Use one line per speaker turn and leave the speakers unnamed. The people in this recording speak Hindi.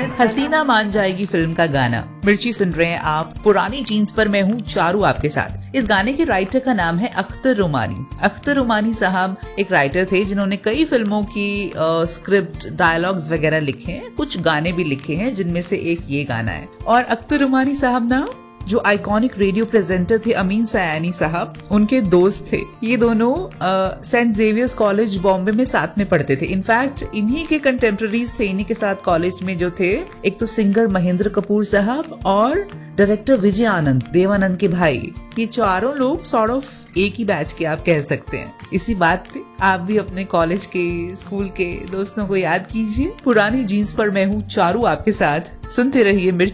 हसीना मान जाएगी फिल्म का गाना। मिर्ची सुन रहे हैं आप, पुरानी जीन्स पर मैं हूँ चारू आपके साथ। इस गाने के राइटर का नाम है अख्तर रुमानी। अख्तर रुमानी साहब एक राइटर थे जिन्होंने कई फिल्मों की स्क्रिप्ट, डायलॉग्स वगैरह लिखे हैं, कुछ गाने भी लिखे हैं, जिनमें से एक ये गाना है। और अख्तर रुमानी साहब ना जो आइकॉनिक रेडियो प्रेजेंटर थे अमीन सयानी साहब, उनके दोस्त थे। ये दोनों सेंट जेवियर्स कॉलेज बॉम्बे में साथ में पढ़ते थे। इनफैक्ट इन्हीं के कंटेम्प्रेरीज थे, इन्हीं के साथ कॉलेज में जो थे, एक तो सिंगर महेंद्र कपूर साहब और डायरेक्टर विजय आनंद, देवानंद के भाई। ये चारों लोग सॉर्ट ऑफ एक ही बैच के आप कह सकते हैं। इसी बात पे आप भी अपने कॉलेज के, स्कूल के दोस्तों को याद कीजिए। पुरानी जीन्स पर मैं हूँ चारू आपके साथ। सुनते रहिए मिर्ची।